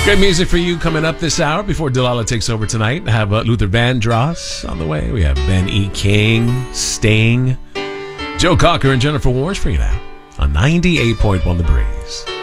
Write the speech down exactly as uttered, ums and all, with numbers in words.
Great music for you coming up this hour before Delilah takes over tonight. I have uh, Luther Vandross on the way. We have Ben E. King, Sting, Joe Cocker, and Jennifer Warnes for you now on ninety-eight point one The Breeze.